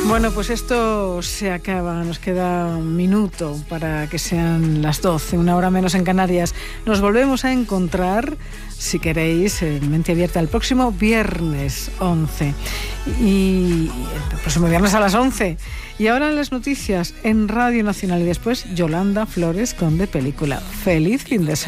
Bueno, pues esto se acaba. Nos queda un minuto para que sean las 12, una hora menos en Canarias. Nos volvemos a encontrar, si queréis, en Mente Abierta el próximo viernes 11. Y el próximo viernes a las 11. Y ahora las noticias en Radio Nacional y después Yolanda Flores con De Película. ¡Feliz fin de semana!